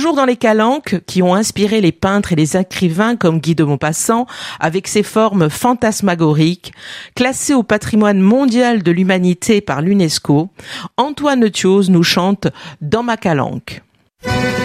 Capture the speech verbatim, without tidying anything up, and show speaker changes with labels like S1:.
S1: Toujours dans les calanques qui ont inspiré les peintres et les écrivains comme Guy de Maupassant, avec ses formes fantasmagoriques, classées au patrimoine mondial de l'humanité par l'UNESCO, Antoine Thioz nous chante Dans ma calanque.